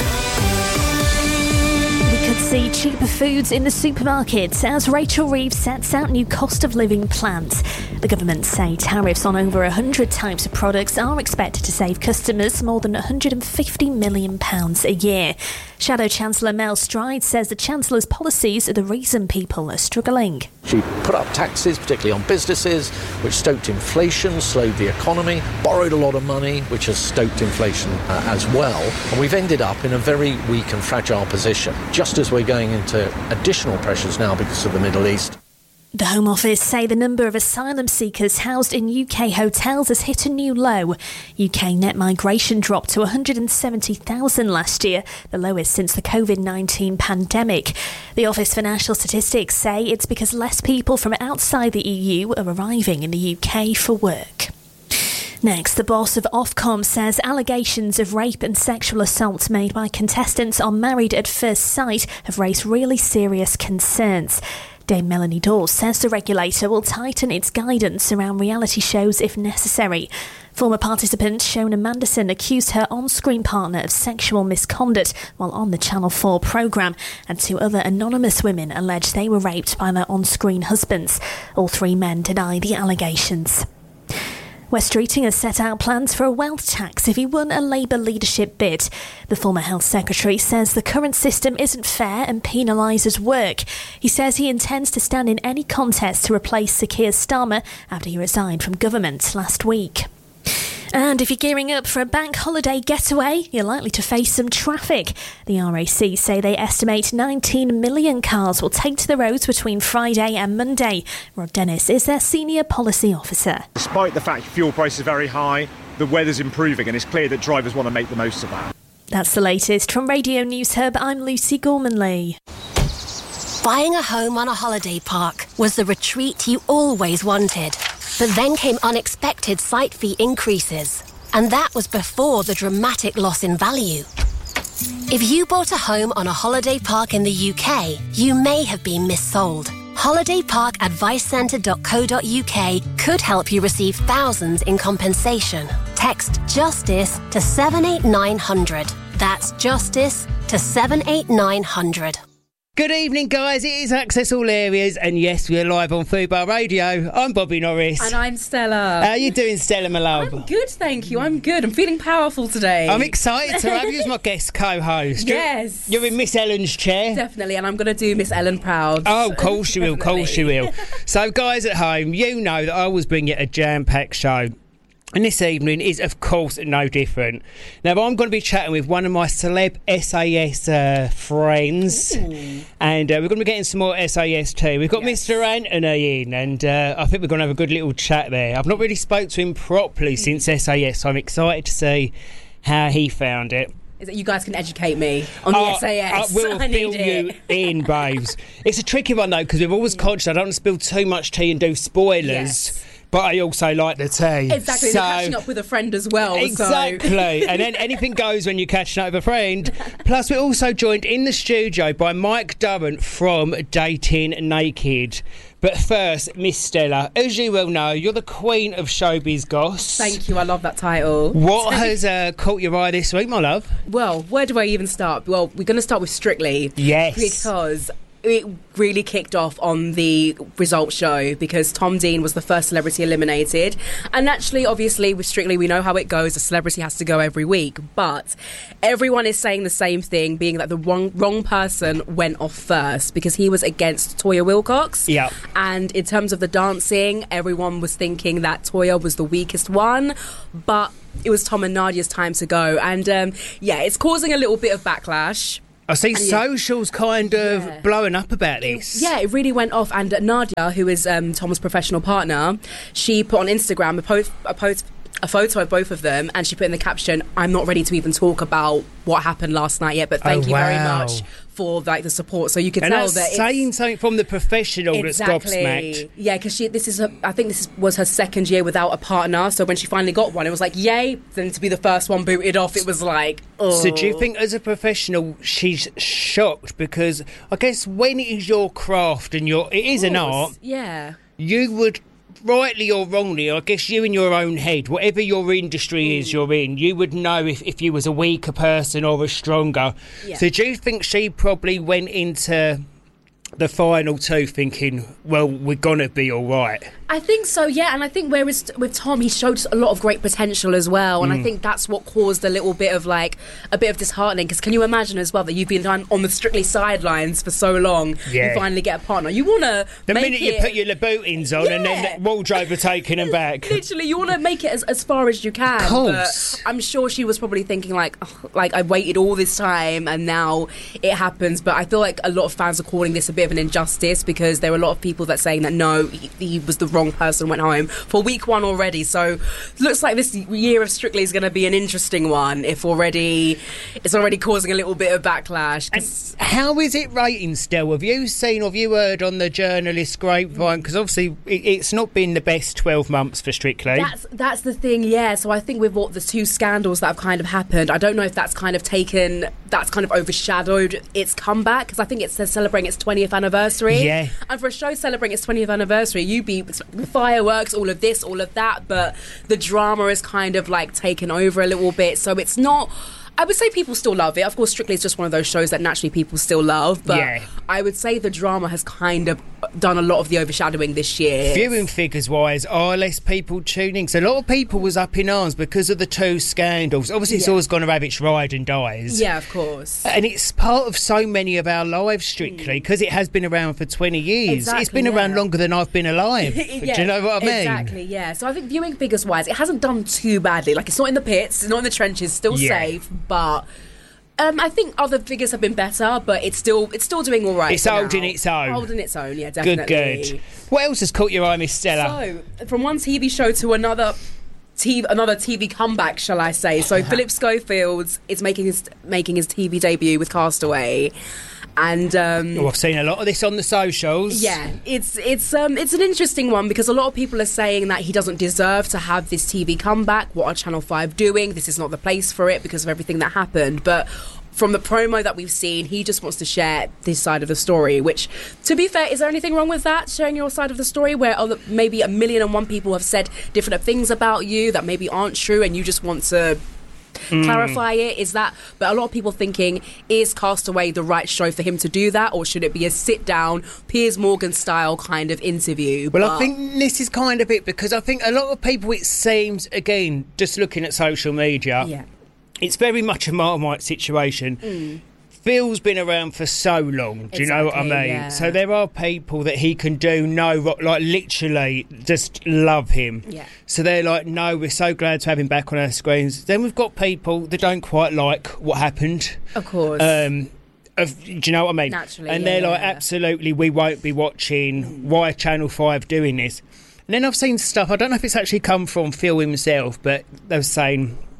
We could see cheaper foods in the supermarkets as Rachel Reeves sets out new cost of living plans. The government say tariffs on over 100 types of products are expected to save customers more than £150 million a year. Shadow Chancellor Mel Stride says the Chancellor's policies are the reason people are struggling. She put up taxes, particularly on businesses, which stoked inflation, slowed the economy, borrowed a lot of money, which has stoked inflation as well. And we've ended up in a very weak and fragile position, just as we're going into additional pressures now because of the Middle East. The Home Office say the number of asylum seekers housed in UK hotels has hit a new low. UK net migration dropped to 170,000 last year, the lowest since the COVID-19 pandemic. The Office for National Statistics say it's because less people from outside the EU are arriving in the UK for work. Next, the boss of Ofcom says allegations of rape and sexual assault made by contestants on Married at First Sight have raised really serious concerns. Dame Melanie Dawes says the regulator will tighten its guidance around reality shows if necessary. Former participant Shona Manderson accused her on-screen partner of sexual misconduct while on the Channel 4 programme, and 2 other anonymous women allege they were raped by their on-screen husbands. All 3 men deny the allegations. Wes Streeting has set out plans for a wealth tax if he won a Labour leadership bid. The former Health Secretary says the current system isn't fair and penalises work. He says he intends to stand in any contest to replace Sir Keir Starmer after he resigned from government last week. And if you're gearing up for a bank holiday getaway, you're likely to face some traffic. The RAC say they estimate 19 million cars will take to the roads between Friday and Monday. Rod Dennis is their senior policy officer. Despite the fact fuel price is very high, the weather's improving and it's clear that drivers want to make the most of that. That's the latest from Radio News Hub. I'm Lucy Gormanley. Buying a home on a holiday park was the retreat you always wanted. But then came unexpected site fee increases. And that was before the dramatic loss in value. If you bought a home on a holiday park in the UK, you may have been missold. holidayparkadvicecentre.co.uk could help you receive thousands in compensation. Text JUSTICE to 78900. That's JUSTICE to 78900. Good evening, guys. It is Access All Areas, and yes, we're live on Fubar Radio. I'm Bobby Norris. And I'm Stella. How you doing, Stella, my love? I'm good, thank you. I'm good. I'm feeling powerful today. I'm excited to have you as my guest co-host. Yes. You're in Miss Ellen's chair. Definitely, and I'm going to do Miss Ellen proud. Oh, of course you will, of course you will. So, guys at home, you know that I always bring you a jam-packed show. And this evening is, of course, no different. Now, I'm going to be chatting with one of my celeb SAS friends. Ooh. And we're going to be getting some more SAS too. We've got Mr. Anthony in, and I think we're going to have a good little chat there. I've not really spoke to him properly since SAS, so I'm excited to see how he found it. Is that you guys can educate me on the SAS? I will fill you in, babes. It's a tricky one, though, because we've always conscious I don't want to spill too much tea and do spoilers. Yes. but I also like the tea. Exactly, So, and you're catching up with a friend as well. exactly. And then anything goes when you're catching up with a friend. Plus, we're also joined in the studio by Mike Durrant from Dating Naked. But first, Miss Stella, as you well know, you're the queen of showbiz goss. Thank you, I love that title. What has caught your eye this week, my love? Well, where do I even start? Well, we're going to start with Strictly. Yes. Because it really kicked off on the results show because Tom Dean was the first celebrity eliminated. And naturally, obviously, with Strictly, we know how it goes. A celebrity has to go every week. But everyone is saying the same thing, being that the wrong person went off first because he was against Toya Wilcox. Yeah. And in terms of the dancing, everyone was thinking that Toya was the weakest one. But it was Tom and Nadia's time to go. And, it's causing a little bit of backlash. I see socials kind of blowing up about this. It really went off. And Nadia, who is Tom's professional partner, she put on Instagram a photo of both of them, and she put in the caption, "I'm not ready to even talk about what happened last night yet, but thank you very much for the support." So you can tell that it's saying something from the professional that's gobsmacked. Yeah, because I think this was her second year without a partner. So when she finally got one, it was like, yay. Then to be the first one booted off, it was like, oh. So do you think, as a professional, she's shocked? Because I guess when it is your craft and it is an art, you would, rightly or wrongly, I guess you in your own head, whatever your industry is you're in, you would know if you was a weaker person or a stronger. Yeah. So do you think she probably went into the final two thinking, well, we're going to be all right? I think so, yeah. And I think whereas with Tom, he showed a lot of great potential as well. And I think that's what caused a little bit of disheartening. Because can you imagine as well that you've been on the Strictly sidelines for so long, you finally get a partner. You want to The minute you put your Louboutins on and then wardrobe are taking them back. Literally, you want to make it as far as you can. Of course. But I'm sure she was probably thinking like I waited all this time and now it happens. But I feel like a lot of fans are calling this a bit of an injustice because there were a lot of people that saying that no, he was the wrong person, went home for week one already. So looks like this year of Strictly is going to be an interesting one if it's already causing a little bit of backlash. And how is it rating still? Have you heard on the journalist grapevine? Because obviously it's not been the best 12 months for Strictly. That's the thing, yeah. So I think with what the two scandals that have kind of happened, I don't know if that's kind of overshadowed its comeback, because I think it's celebrating its 20th anniversary. Yeah. And for a show celebrating its 20th anniversary, you'd be fireworks, all of this, all of that, but the drama is kind of taken over a little bit. So it's not... I would say people still love it. Of course, Strictly is just one of those shows that naturally people still love. But I would say the drama has kind of done a lot of the overshadowing this year. Viewing figures-wise, are less people tuning? So a lot of people was up in arms because of the two scandals. Obviously, it's always going to have its ride and dies. Yeah, of course. And it's part of so many of our lives, Strictly, because it has been around for 20 years. Exactly, it's been around longer than I've been alive. Do you know what I mean? Exactly, yeah. So I think viewing figures-wise, it hasn't done too badly. It's not in the pits, it's not in the trenches, still safe. But I think other figures have been better, but it's still doing all right. It's holding its own. Holding its own, yeah, definitely. Good. What else has caught your eye, Miss Stella? So, from one TV show to another TV comeback, shall I say? So Philip Schofield is making his TV debut with Castaway. And I've seen a lot of this on the socials. Yeah, it's an interesting one because a lot of people are saying that he doesn't deserve to have this TV comeback. What are Channel 5 doing? This is not the place for it because of everything that happened. But from the promo that we've seen, he just wants to share this side of the story, which, to be fair, is there anything wrong with that, sharing your side of the story, where maybe 1,000,001 people have said different things about you that maybe aren't true and you just want to clarify it? Is that, but a lot of people thinking, is Castaway the right show for him to do that, or should it be a sit down Piers Morgan style kind of interview? Well, I think this is kind of it, because I think a lot of people, it seems, again, just looking at social media, it's very much a Marmite situation. Phil's been around for so long, do you know what I mean? Yeah. So there are people that he can do literally just love him. Yeah. So they're like, no, we're so glad to have him back on our screens. Then we've got people that don't quite like what happened. Of course. Do you know what I mean? Naturally, and they're like, absolutely, we won't be watching. Why Channel 5 doing this? And then I've seen stuff, I don't know if it's actually come from Phil himself, but they were saying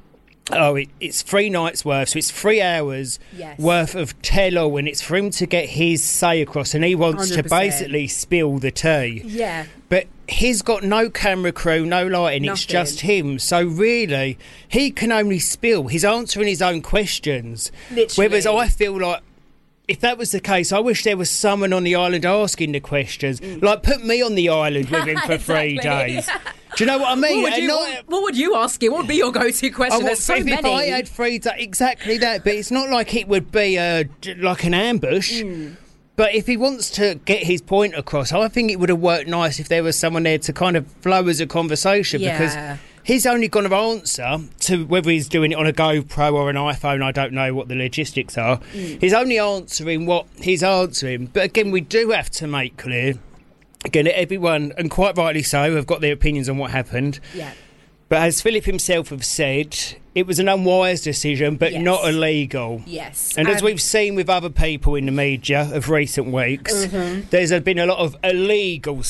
Oh, it's 3 nights worth, so it's 3 hours worth of tell-all, and it's for him to get his say across, and he wants 100%. To basically spill the tea. Yeah. But he's got no camera crew, no lighting, it's just him. So really, he can only spill. He's answering his own questions. Literally. Whereas I feel like, if that was the case, I wish there was someone on the island asking the questions. Like, put me on the island with him for 3 days. Do you know what I mean? What would you ask him? What would be your go-to question? There's so many. If I had 3 days, exactly that. But it's not like it would be like an ambush. But if he wants to get his point across, I think it would have worked nice if there was someone there to kind of flow as a conversation. Because he's only going to answer to whether he's doing it on a GoPro or an iPhone. I don't know what the logistics are. He's only answering what he's answering. But again, we do have to make clear, again, everyone, and quite rightly so, have got their opinions on what happened. Yeah. But as Philip himself have said, it was an unwise decision, but not illegal. Yes. And as we've seen with other people in the media of recent weeks, there's been a lot of illegal